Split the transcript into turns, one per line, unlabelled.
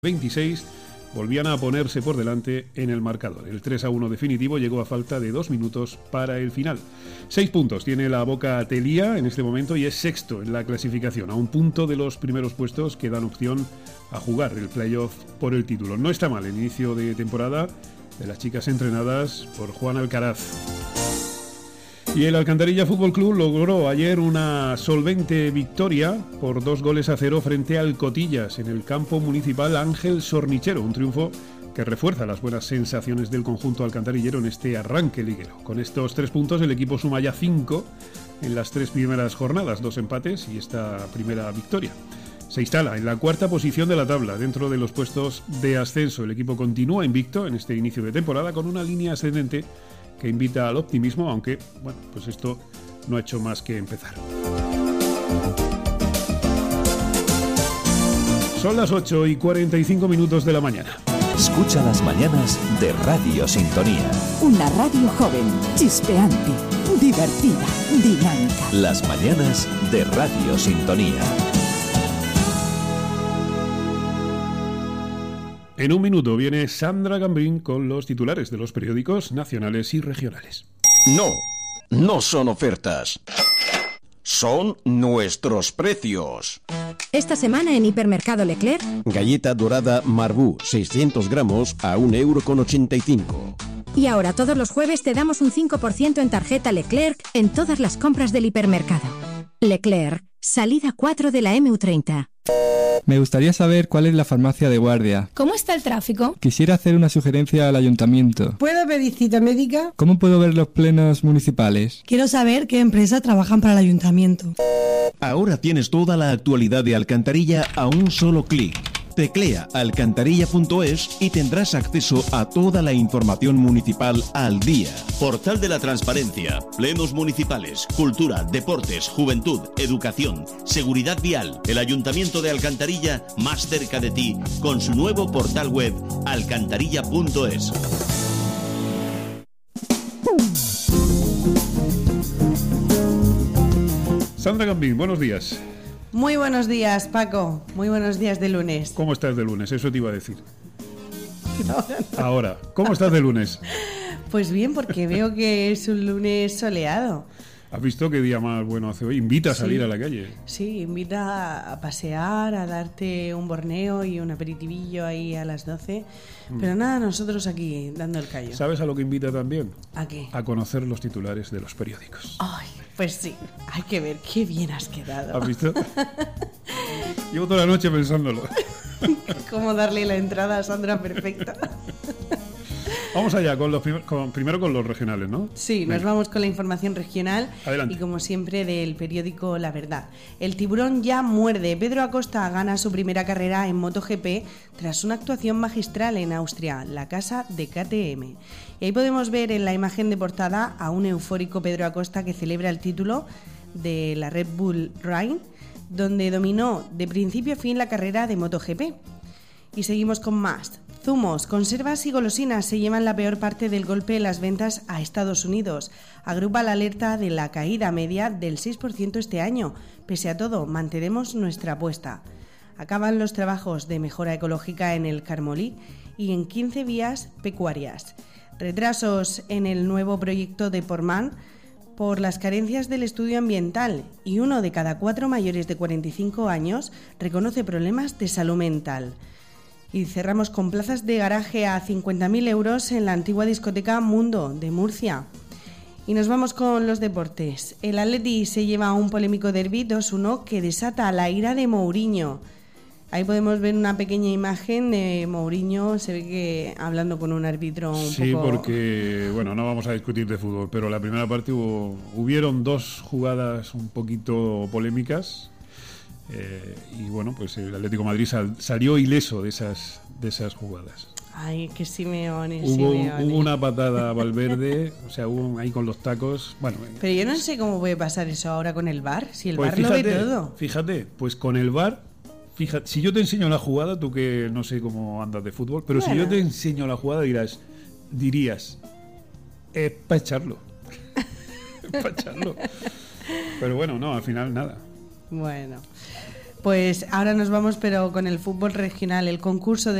26 volvían a ponerse por delante en el marcador. El 3-1 definitivo llegó a falta de 2 minutos para el final. 6 puntos tiene la Boca Telía en este momento y es sexto en la clasificación, a un punto de los primeros puestos que dan opción a jugar el playoff por el título. No está mal el inicio de temporada de las chicas entrenadas por Juan Alcaraz. Y el Alcantarilla Fútbol Club logró ayer una solvente victoria por 2-0 frente al Cotillas en el campo municipal Ángel Sornichero, un triunfo que refuerza las buenas sensaciones del conjunto alcantarillero en este arranque liguero. Con estos 3 puntos el equipo suma ya 5 en las 3 primeras jornadas, 2 empates y esta primera victoria. Se instala en la cuarta posición de la tabla, dentro de los puestos de ascenso. El equipo continúa invicto en este inicio de temporada con una línea ascendente que invita al optimismo, aunque, bueno, pues esto no ha hecho más que empezar. Son las 8:45 de la mañana.
Escucha las mañanas de Radio Sintonía.
Una radio joven, chispeante, divertida, dinámica.
Las mañanas de Radio Sintonía.
En un minuto viene Sandra Gambrín con los titulares de los periódicos nacionales y regionales.
No son ofertas. Son nuestros precios.
Esta semana en Hipermercado Leclerc.
Galleta dorada Marbú, 600 gramos a 1,85 €.
Y ahora todos los jueves te damos un 5% en tarjeta Leclerc en todas las compras del hipermercado. Leclerc, salida 4 de la MU30.
Me gustaría saber cuál es la farmacia de guardia.
¿Cómo está el tráfico?
Quisiera hacer una sugerencia al ayuntamiento.
¿Puedo pedir cita médica?
¿Cómo puedo ver los plenos municipales?
Quiero saber qué empresas trabajan para el ayuntamiento.
Ahora tienes toda la actualidad de Alcantarilla a un solo clic. Teclea alcantarilla.es y tendrás acceso a toda la información municipal al día.
Portal de la Transparencia, plenos municipales, cultura, deportes, juventud, educación, seguridad vial. El Ayuntamiento de Alcantarilla más cerca de ti con su nuevo portal web alcantarilla.es.
Sandra Gambín, buenos días.
Muy buenos días, Paco. Muy buenos días de lunes.
¿Cómo estás de lunes? Eso te iba a decir. Ahora, ¿cómo estás de lunes?
Pues bien, porque veo que es un lunes soleado.
¿Has visto qué día más bueno hace hoy? Invita a salir a la calle.
Sí, invita a pasear, a darte un borneo y un aperitivillo ahí a las 12. Pero nada, nosotros aquí dando el callo.
¿Sabes a lo que invita también?
¿A qué?
A conocer los titulares de los periódicos.
Ay, pues sí, hay que ver qué bien has quedado.
¿Has visto? Llevo toda la noche pensándolo.
¿Cómo darle la entrada a Sandra perfecta?
Vamos allá, primero con los regionales, ¿no?
Sí, nos vamos con la información regional.
Adelante.
Y como siempre del periódico La Verdad. El tiburón ya muerde. Pedro Acosta gana su primera carrera en MotoGP tras una actuación magistral en Austria, la casa de KTM. Y ahí podemos ver en la imagen de portada a un eufórico Pedro Acosta que celebra el título de la Red Bull Ring, donde dominó de principio a fin la carrera de MotoGP. Y seguimos con más. Zumos, conservas y golosinas se llevan la peor parte del golpe en las ventas a Estados Unidos. Agrupa la alerta de la caída media del 6% este año. Pese a todo, mantenemos nuestra apuesta. Acaban los trabajos de mejora ecológica en el Carmolí y en 15 vías pecuarias. Retrasos en el nuevo proyecto de Portmán por las carencias del estudio ambiental y 1 de cada 4 mayores de 45 años reconoce problemas de salud mental. Y cerramos con plazas de garaje a 50.000 euros en la antigua discoteca Mundo de Murcia. Y nos vamos con los deportes. El Atleti se lleva un polémico derbi 2-1 que desata la ira de Mourinho. Ahí podemos ver una pequeña imagen de Mourinho, se ve que hablando con un árbitro un poco...
Sí, porque, bueno, no vamos a discutir de fútbol, pero la primera parte hubieron 2 jugadas un poquito polémicas. Y bueno, pues el Atlético de Madrid salió ileso de esas jugadas.
Ay, que Simeone.
Hubo una patada a Valverde, o sea, hubo ahí con los tacos. Bueno,
pero yo no sé cómo puede pasar eso ahora con el VAR, si el VAR lo ve todo.
Fíjate, pues con el VAR, fíjate, si yo te enseño la jugada, tú que no sé cómo andas de fútbol, pero bueno, si yo te enseño la jugada dirías, es para echarlo. Es para echarlo. Pero bueno, no, al final nada.
Bueno. Pues ahora nos vamos, pero con el fútbol regional. El concurso de